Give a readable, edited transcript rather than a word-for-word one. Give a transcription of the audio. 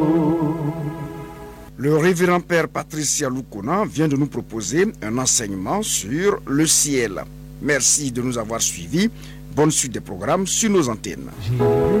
Le révérend père Patricia Lukona vient de nous proposer un enseignement sur le ciel. Merci de nous avoir suivis. Bonne suite des programmes sur nos antennes.